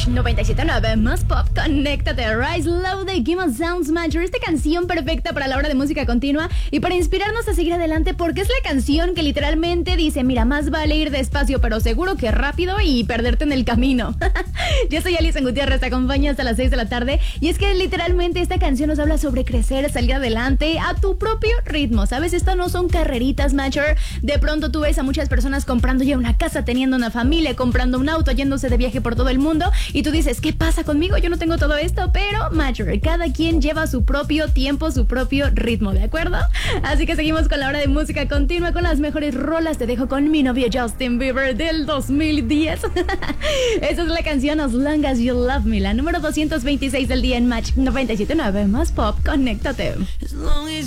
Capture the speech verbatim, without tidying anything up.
noventa y siete punto nueve más pop, conéctate. Rise Love de Game of Sounds Major. Esta canción perfecta para la hora de música continua y para inspirarnos a seguir adelante, porque es la canción que literalmente dice: mira, más vale ir despacio pero seguro que rápido y perderte en el camino. Yo soy Alison Gutiérrez, te acompaño hasta las seis de la tarde. Y es que literalmente esta canción nos habla sobre crecer, salir adelante a tu propio ritmo. ¿Sabes? Esto no son carreritas, Major. De pronto tú ves a muchas personas comprando ya una casa, teniendo una familia, comprando un auto, yéndose de viaje por todo el mundo, y tú dices: ¿qué pasa conmigo? Yo no tengo todo esto. Pero, Major, cada quien lleva su propio tiempo, su propio ritmo, ¿de acuerdo? Así que seguimos con la hora de música continua, con las mejores rolas. Te dejo con mi novio Justin Bieber del dos mil diez. Esa es la canción As Long As You Love Me, la número doscientos veintiséis del día en Match noventa y siete punto nueve más pop. Conéctate.